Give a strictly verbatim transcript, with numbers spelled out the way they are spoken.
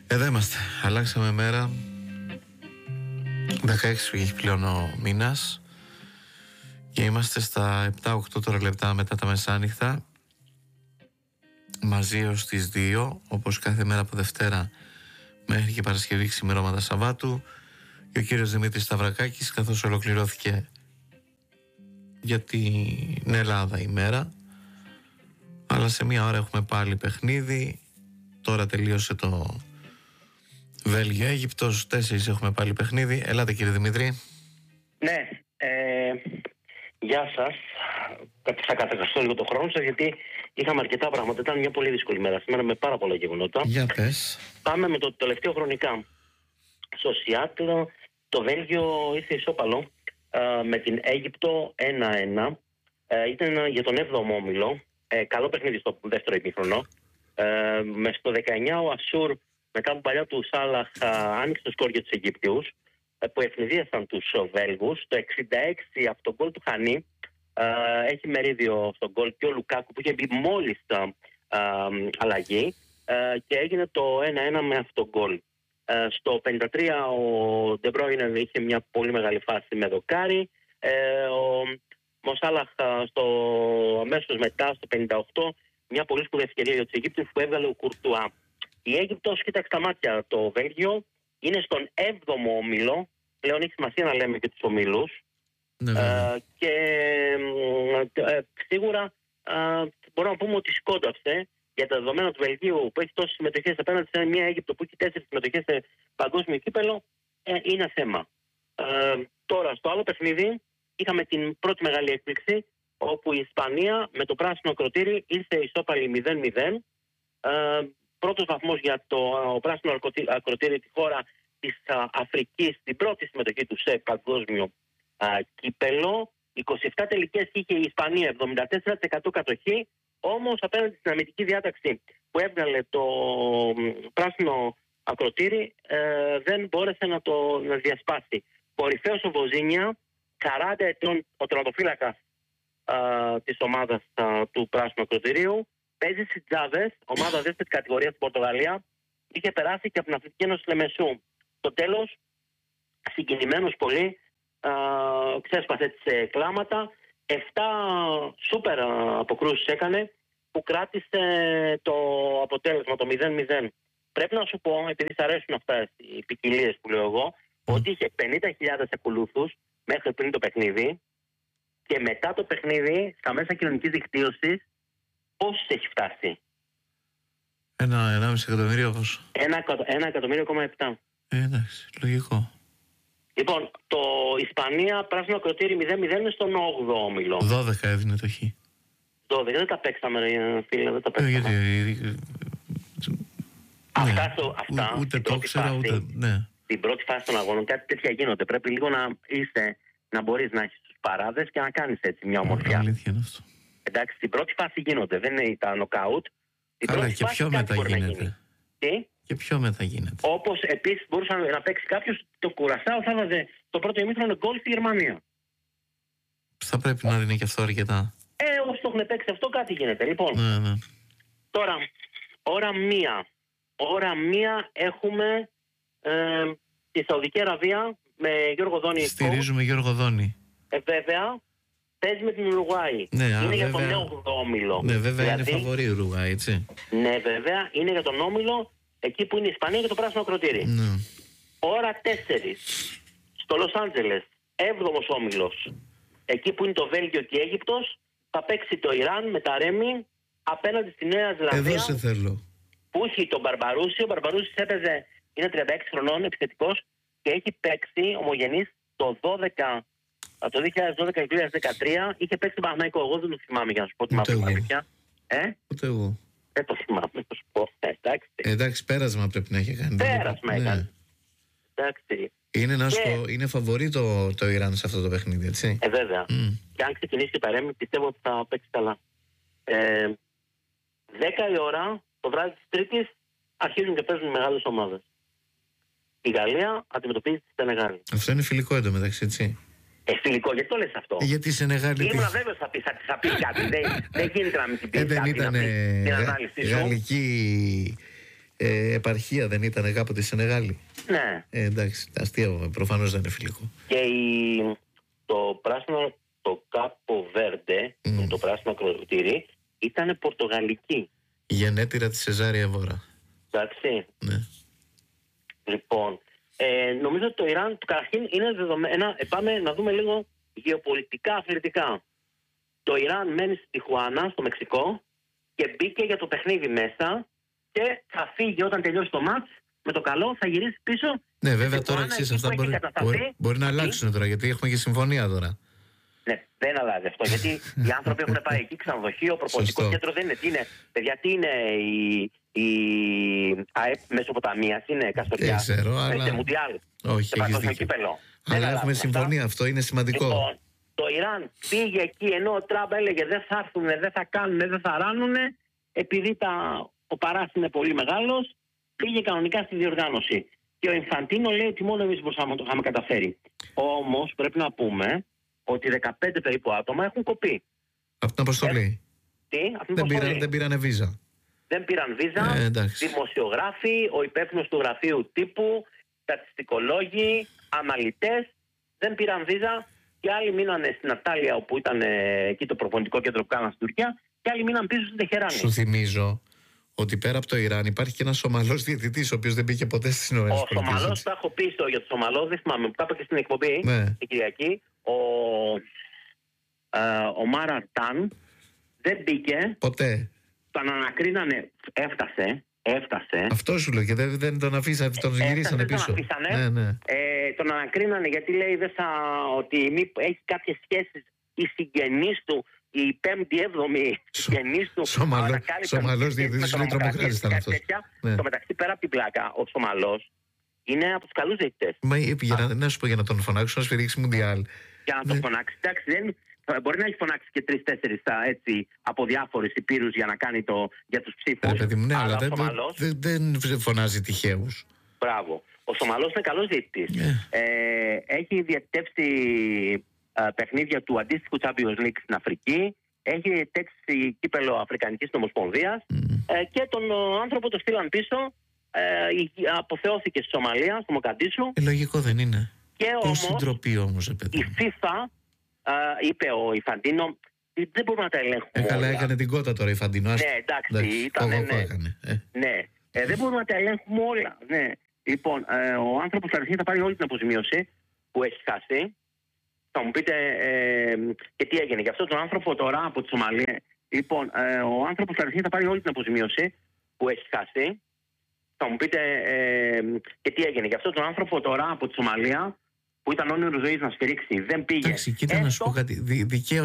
Εδώ είμαστε, αλλάξαμε μέρα. δεκαέξι έχει πλέον ο μήνας και είμαστε στα επτά οκτώ τώρα λεπτά μετά τα μεσάνυχτα, μαζί ως τις δύο, όπως κάθε μέρα από Δευτέρα μέχρι και Παρασκευή ξημερώματα Σαββάτου, και ο κύριος Δημήτρης Σταυρακάκης, καθώς ολοκληρώθηκε για την Ελλάδα η μέρα, αλλά σε μία ώρα έχουμε πάλι παιχνίδι. Τώρα τελείωσε το Βέλγιο-Αίγυπτος, τέσσερις έχουμε πάλι παιχνίδι. Ελάτε κύριε Δημήτρη. Ναι, ε, γεια σας. Θα κατακαστώ λίγο το χρόνο σας, γιατί είχαμε αρκετά πράγματα. Ήταν μια πολύ δύσκολη μέρα σήμερα με πάρα πολλά γεγονότα. Για πες. Πάμε με το τελευταίο χρονικά. Στο Σιάτλο το Βέλγιο ήρθε ισόπαλο ε, με την Αίγυπτο ένα ένα. Ε, ήταν για τον έβδομο όμιλο. Ε, καλό παιχνίδι στο δεύτερο ημίχρονο. Ε, με στο δεκαεννιά ο Ασούρ, μετά από παλιά του Σάλαχ, άνοιξε το σκορ για τους Αιγύπτιους, που ευνηδίασαν τους Βέλγους. Το εξήντα έξι από τον γκολ του Χανί, έχει μερίδιο στον γκολ και ο Λουκάκου, που είχε μπει μόλις αλλαγή, και έγινε το ένα ένα με αυτό το γκολ. Στο πενήντα τρία ο Ντεμπρόινε είχε μια πολύ μεγάλη φάση με δοκάρι. Ο Μοσάλαχ στο αμέσως μετά, στο πενήντα οκτώ, μια πολύ σπουδαία ευκαιρία για τους Αιγύπτιους που έβγαλε ο Κουρτουά. Η Αίγυπτος, κοίταξε τα μάτια, το Βέλγιο είναι στον έβδομο όμιλο. Πλέον έχει σημασία να λέμε και τους ομίλους. Ναι, ε, και ε, σίγουρα ε, μπορούμε να πούμε ότι σκόνταψε για τα δεδομένα του Βελγίου, που έχει τόσες συμμετοχές απέναντι σε μια Αίγυπτο που έχει τέσσερις συμμετοχές σε παγκόσμιο κύπελο. Ε, είναι ένα θέμα. Ε, τώρα, στο άλλο παιχνίδι είχαμε την πρώτη μεγάλη έκπληξη, όπου η Ισπανία με το πράσινο ακροτήρι ήρθε ισόπαλη μηδέν μηδέν. Ε, πρώτος βαθμός για το πράσινο ακροτήρι, τη χώρα της α, Αφρικής, την πρώτη συμμετοχή του σε παγκόσμιο α, κύπελο. είκοσι επτά τελικές είχε η Ισπανία, εβδομήντα τέσσερα τοις εκατό κατοχή, όμως απέναντι στην αμυντική διάταξη που έβγαλε το πράσινο ακροτήρι ε, δεν μπόρεσε να το να διασπάσει. Κορυφαίος ο Βοζίνια, σαράντα ετών, ο τερματοφύλακας της ομάδας α, του πράσινου ακροτηρίου. Παίζει στις Τζάβες, ομάδα δεύτερης κατηγορίας στην Πορτογαλία. Είχε περάσει και από την Αθλητική Ένωση Λεμεσού. Στο τέλος, συγκινημένος πολύ, α, ξέσπασε τις κλάματα. Εφτά σούπερ αποκρούσεις έκανε, που κράτησε το αποτέλεσμα, το μηδέν μηδέν. Πρέπει να σου πω, επειδή σ' αρέσουν αυτά οι ποικιλίες που λέω εγώ, mm. ότι είχε πενήντα χιλιάδες ακολούθους μέχρι πριν το παιχνίδι, και μετά το παιχνίδι, στα μέσα κοινωνικής δικτύωσης, πόσους έχει φτάσει? Ένα, ενάμιση εκατομμύριο πόσο? Ένα, ένα εκατομμύριο κόμμα επτά. Ε, εντάξει, λογικό. Λοιπόν, το Ισπανία πράσινο ακροτήρι μηδέν μηδέν είναι στον όγδοο όμιλο. δώδεκα έδινε το χ. δώδεκα, δεν τα παίξαμε ρε φίλε, δεν τα παίξαμε. Ε, γιατί... Αυτά, ναι. το, αυτά Ού, ούτε το ξέρα, ούτε... Ναι. Την πρώτη φάση των αγώνων κάτι τέτοια γίνονται. Πρέπει λίγο να είσαι, να μπορείς να έχεις τους παράδες και να κάνεις έτσι μια ομορφιά. Αλήθεια είναι αυτό. Εντάξει, στην πρώτη φάση γίνονται, δεν είναι τα νοκάουτ. Καλά, και πιο μετά γίνεται. Τι? Και πιο μετά γίνεται. Όπως επίσης μπορούσε να, να παίξει κάποιος το Κουρασάο, θα βάζε το πρώτο ημίχρονο γκολ στη Γερμανία. Θα πρέπει να δίνει και αυτό αρκετά. Ε, όπως το έχουν παίξει αυτό, κάτι γίνεται. Λοιπόν, ναι, ναι. Τώρα, ώρα μία. Ώρα μία έχουμε ε, τη Σαουδική Αραβία με Γιώργο Δόνη. Στηρίζουμε Γιώργο Δόνη. Ε, βέβαια, παίζει με την Ουρουγουάη. Ναι, είναι βέβαια, για τον νέο όμιλο. Ναι, βέβαια δηλαδή, είναι φαβορί η Ουρουγουάη, έτσι. Ναι, βέβαια, είναι για τον όμιλο εκεί που είναι η Ισπανία και το πράσινο ακροτήρι. Ναι. Ώρα τέσσερις στο Λος Άντζελες, έβδομος όμιλος, εκεί που είναι το Βέλγιο και η Αίγυπτος, θα παίξει το Ιράν με τα Ρέμι απέναντι στη Νέα Ζηλανδία. Εδώ σε θέλω. Που έχει τον Μπαρμπαρούση. Ο Μπαρμπαρούση έπαιζε, είναι τριάντα έξι χρονών, επιθετικός, και έχει παίξει ομογενής το δώδεκα, το δύο χιλιάδες δώδεκα και δύο χιλιάδες δεκατρία. Είχε παίξει τον Παναθηναϊκό. Εγώ δεν το θυμάμαι, για να σου πω την αλήθεια. Ε? Ούτε εγώ. Δεν το θυμάμαι, να σου πω. Ε, εντάξει. Ε, εντάξει, πέρασμα πρέπει να έχει κάνει. Πέρασμα ναι. έκανε. Εντάξει. Είναι, να και... πω, είναι φαβορί το, το Ιράν σε αυτό το παιχνίδι, έτσι. Ε, βέβαια. Mm. Και αν ξεκινήσει και παρέμει, πιστεύω ότι θα παίξει καλά. Ε, δέκα η ώρα, το βράδυ της Τρίτης, αρχίζουν και παίζουν μεγάλες ομάδες. Η Γαλλία αντιμετωπίζει τη Σενεγάλη. Αυτό είναι φιλικό εντωμεταξύ, έτσι. Ε, φιλικό, γιατί το λες αυτό? Ε, γιατί η Σενεγάλη. Ήμουν βέβαιος θα πεις, θα, θα πεις κάτι. δεν, δεν γίνεται να μην την πεις ε, δεν κάτι, ήταν την ανάλυση σου. γαλλική ε, επαρχία δεν ήταν κάποτε Σενεγάλη? Ναι. Ε, εντάξει, αστείευομαι, προφανώς δεν είναι φιλικό. Και η, το πράσινο, το Κάπο Βέρντε, mm. το πράσινο ακροτήρι, ήταν πορτογαλική. Η γενέτειρα της Σεζάρια Βόρα. Εντάξει. Ναι. Λοιπόν, ε, νομίζω ότι το Ιράν, καταρχήν, είναι δεδομένα. Ε, πάμε να δούμε λίγο γεωπολιτικά, αθλητικά. Το Ιράν μένει στη Τιχουάνα, στο Μεξικό, και μπήκε για το παιχνίδι μέσα και θα φύγει όταν τελειώσει το μάτς. Με το καλό θα γυρίσει πίσω. Ναι, βέβαια τώρα εξής, αυτά μπορεί, μπορεί, μπορεί να αλλάξουν τώρα, γιατί έχουμε και συμφωνία τώρα. Ναι, δεν αλλάζει αυτό. Γιατί οι άνθρωποι έχουν πάει εκεί, ξενοδοχείο, προπονητικό κέντρο δεν είναι. Τι είναι, παιδιά, τι είναι η, η ΑΕΠ Μεσοποταμίας, είναι Καστοριά. Δεν ξέρω, αλλά. Σε Μουντιάλ. Όχι, έχεις δίκιο. Αλλά έχουμε συμφωνία, αυτό είναι σημαντικό. Λοιπόν, το Ιράν πήγε εκεί ενώ ο Τραμπ έλεγε δεν θα έρθουν, δεν θα κάνουν, δεν θα ράνουν, επειδή τα, ο παράς είναι πολύ μεγάλος, πήγε κανονικά στη διοργάνωση. Και ο Ινφαντίνο λέει ότι μόνο εμείς μπορούσαμε να το είχαμε καταφέρει. Όμως πρέπει να πούμε ότι δεκαπέντε περίπου άτομα έχουν κοπεί. Από την αποστολή. Ε, τι, από την δεν, αποστολή. Πήραν, δεν πήρανε βίζα. Δεν πήραν βίζα. Ε, δημοσιογράφοι, ο υπεύθυνος του γραφείου τύπου, στατιστικολόγοι, αναλυτές δεν πήραν βίζα. Και άλλοι μείνανε στην Ατάλια, όπου ήταν ε, εκεί το προπονητικό κέντρο που κάναν στην Τουρκία, και άλλοι μείναν πίσω στην Τεχεράνη. Σου θυμίζω ότι πέρα από το Ιράν υπάρχει και ένας Σομαλός διαιτητής, ο οποίος δεν μπήκε ποτέ στις Ηνωμένες Πολιτείες. Ο Σομαλός, τα έχω πει στο, για το Σομαλό, δεν θυμάμαι, που τα είπα και στην εκπομπή, ναι. την Κυριακή. Ο, ε, ο Μάρα Ταν δεν μπήκε. Ποτέ. Τον ανακρίνανε, έφτασε. Έφτασε. Αυτό σου λέω και δεν, δεν τον αφήσανε, τον γυρίσανε πίσω. Τον αφήσανε. Ναι, ναι. Ε, τον ανακρίνανε γιατί λέει δεν θα, ότι μη, έχει κάποιες σχέσεις οι συγγενείς του, η πέμπτη, έβδομη συγγενείς του. Σομαλός διαιτητής, λέει τρομοκράτης ήταν αυτός. Ναι. Στο μεταξύ, πέρα από την πλάκα, ο Σομαλός είναι από τους καλούς διαιτητές. Μα για να, να σου πω, για να τον φωνάξω, να σφυρίξει Μουντιάλ. Για να τον ναι. φωνάξει. Εντάξει, δεν. Μπορεί να έχει φωνάξει και τρεις-τέσσερις έτσι από διάφορες υπήρους για να κάνει το για τους ψήφους. Ε, παιδί μου, ναι, αλλά, αλλά δεν, Σομαλός, δεν, δεν φωνάζει τυχαίους. Μπράβο. Ο Σομαλός είναι καλός διαιτητής. Yeah. Ε, έχει διαιτητεύσει ε, παιχνίδια του αντίστοιχου Champions League στην Αφρική. Έχει διαιτητεύσει κύπελο Αφρικανικής Ομοσπονδίας. Mm. Ε, και τον ο, άνθρωπο το στείλαν πίσω. Ε, αποθεώθηκε στη Σομαλία, στο Μοκαντίσου. Ε, λογικό δεν είναι. Και όμως, ντροπή όμως, η FIFA Uh, είπε ο Ινφαντίνο, δεν μπορούμε να τα ελέγχουμε. Ε, καλά, έκανε την κότα τώρα η Ινφαντίνο. Ναι, εντάξει, ήταν. Ναι, έκανε, ε. ναι. Ε, δεν μπορούμε να τα ελέγχουμε όλα. Ναι. Λοιπόν, ε, ο άνθρωπος καταρχήν θα πάρει όλη την αποζημίωση που έχει χάσει. Θα μου πείτε, ε, και τι έγινε. Για αυτόν τον άνθρωπο τώρα από τη Σομαλία. Λοιπόν, ε, ο άνθρωπος καταρχήν θα πάρει όλη την αποζημίωση που έχει χάσει. Θα μου πείτε, ε, και τι έγινε. Για αυτόν τον άνθρωπο τώρα από τη Σομαλία, που ήταν όνειρο ζωής να σφυρίξει, δεν πήγε. Εντάξει, κοίτα να σου πω κάτι. Δικαίω